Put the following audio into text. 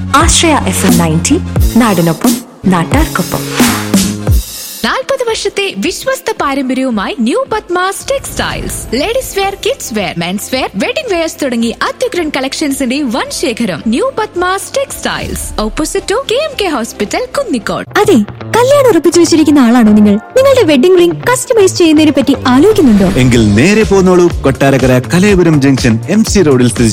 ആശ്രയ FM 90 നാടിനൊപ്പം നാട്ടാർക്കൊപ്പം. 40 വർഷത്തെ വിശ്വസ്ത പാരമ്പര്യവുമായി new Padmas textiles. Ladies wear, kids wear, men's wear, wedding wears തുടങ്ങി അത്യുഗ്രൻ കളക്ഷൻസിന്റെ വൻ ശേഖരം. New Padmas textiles, opposite to KMK hospital, Kunnicode. അതെ, കല്യാണം ഉറപ്പിച്ചു വെച്ചിരിക്കുന്ന ആളാണോ നിങ്ങൾ? നിങ്ങളുടെ വെഡിംഗ് റിംഗ് കസ്റ്റമൈസ് ചെയ്യുന്നതിനെ പറ്റി ആലോചിക്കുന്നുണ്ടോ? എങ്കിൽ നേരെ പോന്നോളൂ, കൊട്ടാരക്കര കലയപുരം ജംഗ്ഷൻ MC റോഡിൽ സ്ഥിതി